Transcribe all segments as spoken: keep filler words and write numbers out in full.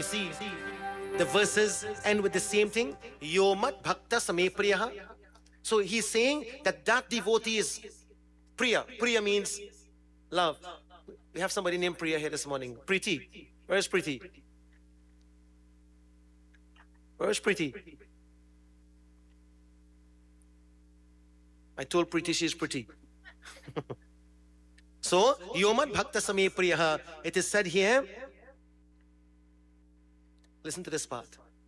You see, the verses end with the same thing. Yomat bhakta same priyaha. So he's saying that that devotee is priya. Priya means love. We have somebody named Priya here this morning. Preeti. Where is Preeti? Where is Preeti? I told Preeti she's pretty. So, Yomat Bhakta Same Priyaha, it is said here, listen to this part.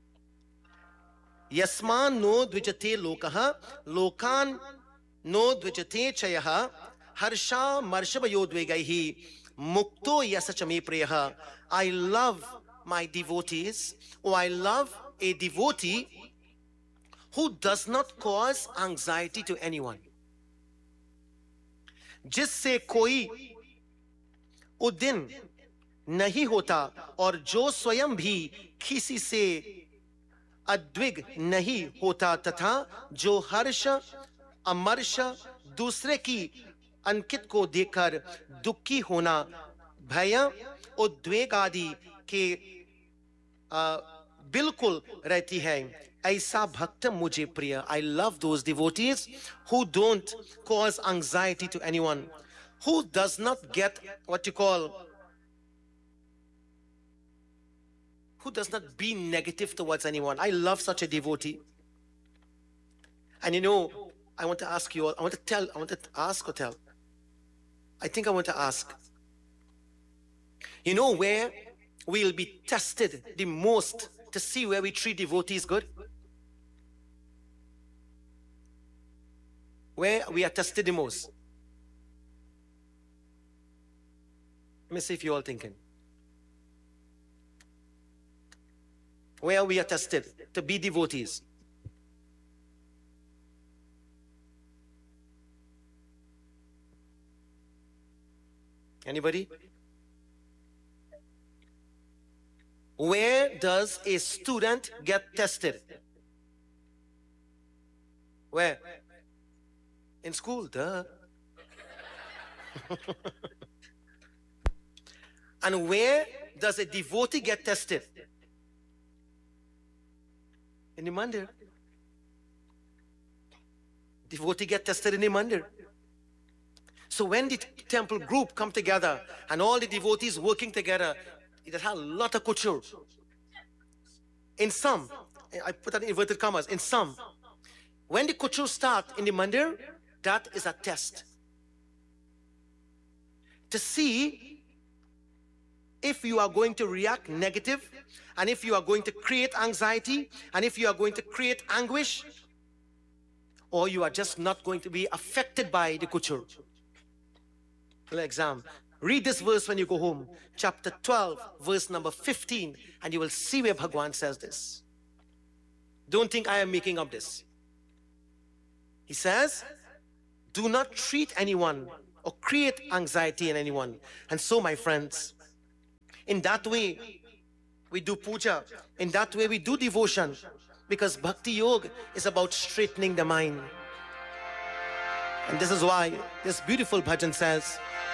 Yasman no dvijate lokaha, lokan no dvijate chayaha, harsha marshava yodvegaihi, mukto yasachame priyaha. I love my devotees, or I love a devotee who does not cause anxiety to anyone. जिससे कोई उद्दिन नहीं होता और जो स्वयं भी किसी से अद्विग नहीं होता तथा जो हर्ष अमर्ष दूसरे की अंकित को देखकर दुखी होना भय उद्वेग आदि के बिल्कुल रहती है ऐसा भक्त मुझे प्रिय. I love those devotees who don't cause anxiety to anyone, who does not get what you call, who does not be negative towards anyone. I love such a devotee. And you know, I want to ask you all, I want to tell, I want to ask or tell. I think I want to ask. You know where we'll be tested the most to see where we treat devotees good? Where we are tested the most? Let me see if you're all thinking. Where we are tested to be devotees? Anybody? Where does a student get tested? Where? In school, duh. And where does a devotee get tested? In the mandir. Devotee get tested in the mandir. So when the temple group come together and all the devotees working together, it has a lot of kuchur. In some, I put that in inverted commas, in some, when the kuchur start in the mandir, that is a test to see if you are going to react negative, and if you are going to create anxiety, and if you are going to create anguish, or you are just not going to be affected by the kuchur. Exam. Read this verse when you go home, chapter twelve, verse number fifteen, and you will see where Bhagwan says this. Don't think I am making up this. He says, do not treat anyone or create anxiety in anyone. And so, my friends, in that way, we do puja. In that way, we do devotion. Because Bhakti Yoga is about straightening the mind. And this is why this beautiful bhajan says,